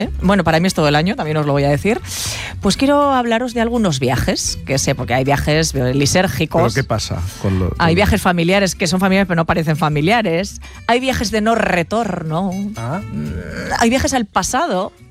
Bueno, para mí es todo el año, también os lo voy a decir. Pues quiero hablaros de algunos viajes, que sé, porque hay viajes lisérgicos. ¿Pero qué pasa? Hay viajes familiares que son familiares pero no parecen familiares. Hay viajes de no retorno. Hay viajes al pasado